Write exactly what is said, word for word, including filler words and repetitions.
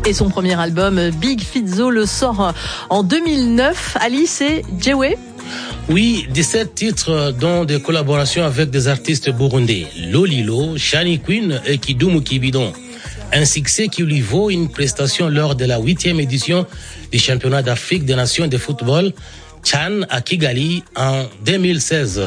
Et son premier album, Big Fizzo, le sort en deux mille neuf. Alice et Djewe. Oui, dix-sept titres dont des collaborations avec des artistes burundais. Lolilo, Shani Queen et Kidumu Kibidon. Un succès qui lui vaut une prestation lors de la huitième édition du championnat d'Afrique des nations de football Chan à Kigali en deux mille seize.